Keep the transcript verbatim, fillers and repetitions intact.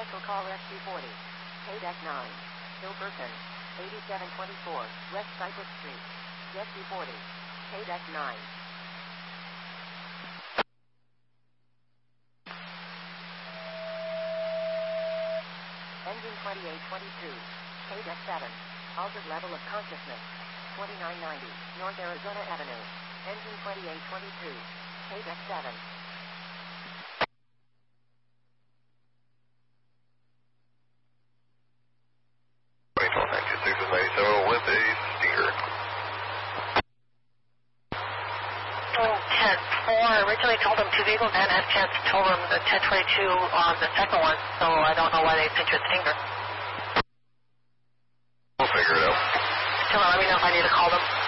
Special call S Q forty. K nine. Hilberton. eighty-seven twenty-four, West Cypress Street. S Q forty. K nine. Engine twenty-eight twenty-two. K seven. Altered level of consciousness. twenty-nine ninety, North Arizona Avenue. Engine twenty-eight twenty-two. K seven. ninety-six is ninety-seven with a Stinger. Oh, ten four. I originally told them two vehicles and had a chance to tell them the ten twenty-two on the second one, so I don't know why they sent you a Stinger. We'll figure it out. Tell them, let me know if I need to call them.